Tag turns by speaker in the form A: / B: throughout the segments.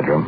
A: bedroom.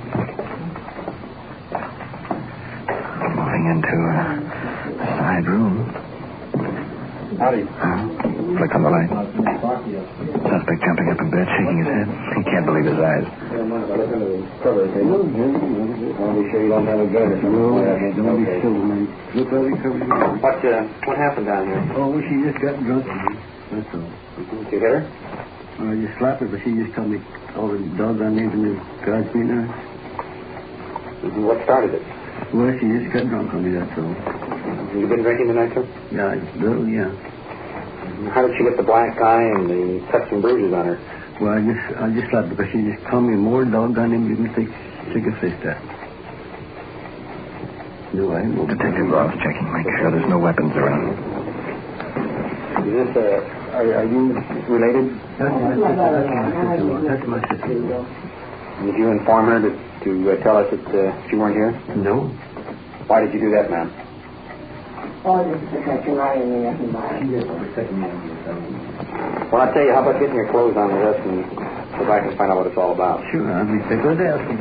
A: Moving into a side room.
B: Howdy.
A: Flick on the light. Suspect jumping up in bed, shaking his head. He can't believe his eyes.
B: Don't mind if I look under the covers, eh? Want to be sure you don't have a gun or something.
C: No, don't be silly, man. Look how he covered his eyes.
B: What happened down here?
C: Oh, she just got drunk. That's all.
B: Did you hit her?
C: I just slapped her, but she just told me all the doggone names in the God's me now.
B: What started it?
C: Well, she just got drunk on me, that's all.
B: You been drinking tonight, sir?
C: Yeah, yeah.
B: How did she get the black eye and the cuts and bruises on her?
C: Well, I just slapped her, but she just called me more doggone names you can stick a fist at. No, I ain't no
A: Detective Ross checking, make sure there's no weapons around.
B: Is this, are you related?
C: That's my sister.
B: Did you inform her to tell us that she weren't here?
C: No.
B: Why did you do that, ma'am?
D: Oh, this is protecting my nothing.
B: Well, I'll tell you, how about getting your clothes on with us and so I can find out what it's all about?
C: Sure, I'll be tickled to ask you.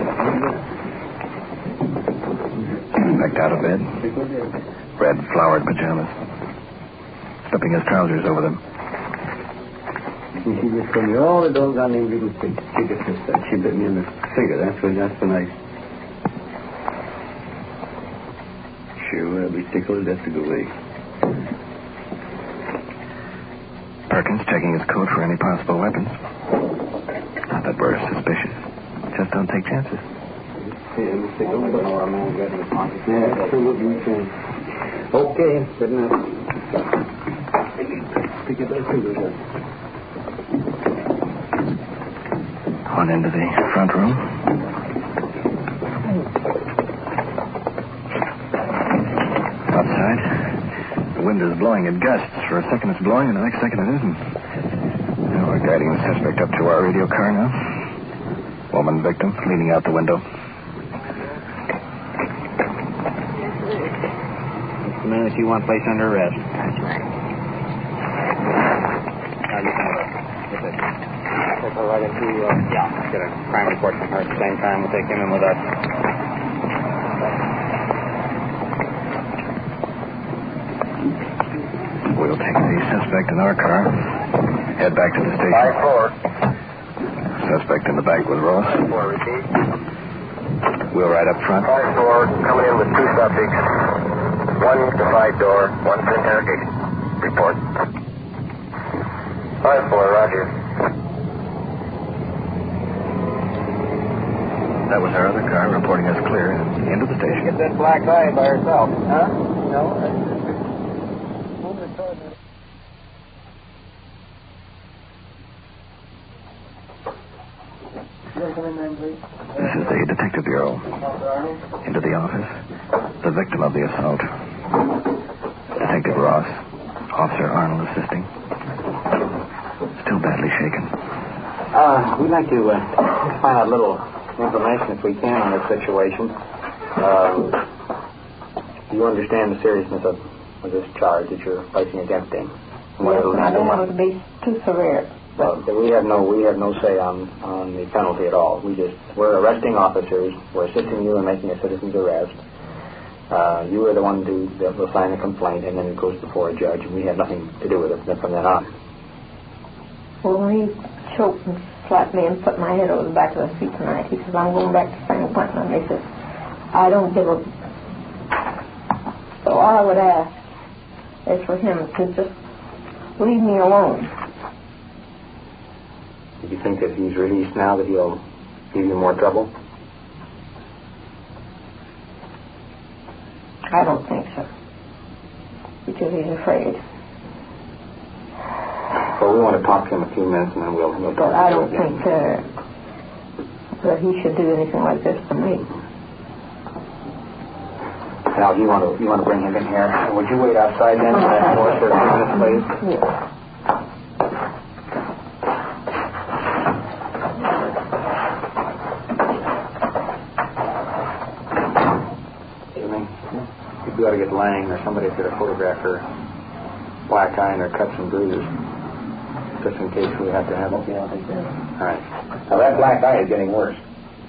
A: Backed out of bed. Red flowered pajamas. Slipping his trousers over them.
C: She just told me all the doggone names you can stick a fist at. She bit me in the finger. That's when I... Sure, I'll be tickled to death to go away.
A: Perkins checking his coat for any possible weapons. Not that we're suspicious. Just don't take chances.
C: Yeah, let's take a look at our man got in the pocket. Yeah, so look, you can...
B: Okay, good enough.
C: Pick up that finger there.
A: On into the front room. Outside. The wind is blowing in gusts. For a second it's blowing, and the next second it isn't. Now we're guiding the suspect up to our radio car now. Woman victim leaning out the window.
B: It's the man that you want placed under arrest.
D: That's right.
B: Now you can get it. Take her right into, get a crime report from her at the same time. We'll take him in with us.
A: We'll take the suspect in our car. Head back to the station.
E: 5-4.
A: Suspect in the back with Ross.
E: 5-4, repeat.
A: We'll ride up front.
E: 5-4, coming in with two subjects. One to the side door, one for interrogation. Report. 5-4, roger.
A: That was our other car reporting us clear into the station.
B: Get that black eye by herself.
D: Huh? No.
A: This is the Detective Bureau. Into the office. The victim of the assault. Detective Ross. Officer Arnold assisting. Still badly shaken.
B: We'd like to find out a little information, if we can, on this situation. Do you understand the seriousness of this charge that you're placing against him?
D: Yes, I don't want it to be too severe.
B: Well, we have no say on the penalty at all. We're arresting officers. We're assisting you in making a citizen's arrest. You are the one that will sign the complaint, and then it goes before a judge, and we have nothing to do with it from then on.
D: Well, when he choked and slapped me and put my head over the back of the seat tonight, he says, I'm going back to San Quentin. And he says, I don't give a... So all I would ask is for him to just leave me alone.
B: Do you think that he's released now, that he'll give you more trouble?
D: I don't think so. Because he's afraid.
B: Well, we want to talk to him a few minutes, and then we'll talk to him.
D: But I don't think that he should do anything like this to me.
B: Al, you want to bring him in here? Would you wait outside then for us for a few minutes, please?
D: Yeah.
B: We ought to get Lang or somebody to photograph her black eye and her cuts and bruises, just in case we have to have it.
D: Yeah, I think so.
B: All right. Now that black eye is getting worse.